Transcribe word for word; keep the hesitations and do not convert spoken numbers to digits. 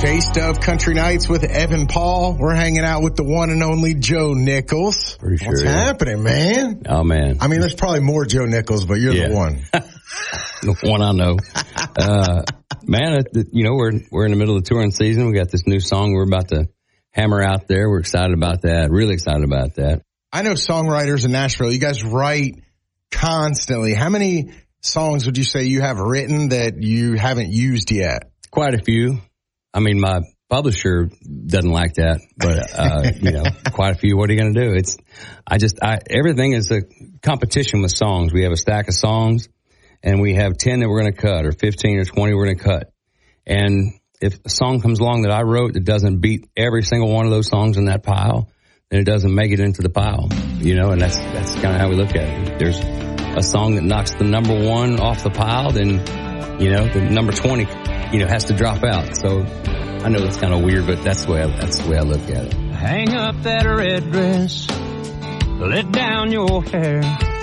Taste of Country Nights with Evan Paul. We're hanging out with the one and only Joe Nichols. Pretty sure. What's yeah. happening, man? Oh, man. I mean, there's probably more Joe Nichols, but you're yeah. the one. The one I know. Uh, man, you know, we're we're in the middle of the touring season. We got this new song we're about to hammer out there. We're excited about that. Really excited about that. I know songwriters in Nashville. You guys write constantly. How many songs would you say you have written that you haven't used yet? Quite a few. I mean, my publisher doesn't like that, but, uh, you know, quite a few. What are you going to do? It's, I just, I, everything is a competition with songs. We have a stack of songs and we have ten that we're going to cut or fifteen or twenty we're going to cut. And if a song comes along that I wrote that doesn't beat every single one of those songs in that pile, then it doesn't make it into the pile, you know, and that's, that's kind of how we look at it. If there's a song that knocks the number one off the pile, then, you know, the number twenty, you know, has to drop out. So I know it's kind of weird, but that's the way I, that's the way I look at it. Hang up that red dress, let down your hair.